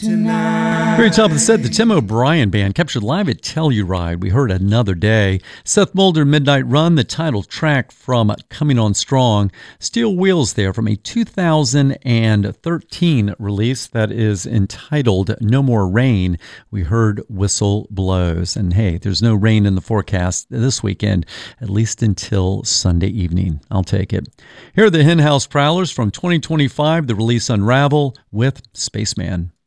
tonight. Very top of the set, the Tim O'Brien Band, captured live at Telluride. We heard Another Day. Seth Mulder, Midnight Run, the title track from Coming On Strong. Steel Wheels there from a 2013 release that is entitled No More Rain. We heard Whistle Blows. And hey, there's no rain in the forecast this weekend, at least until Sunday evening. I'll take it. Here are the Hen House Prowlers from 2025, the release Unravel with Spaceman.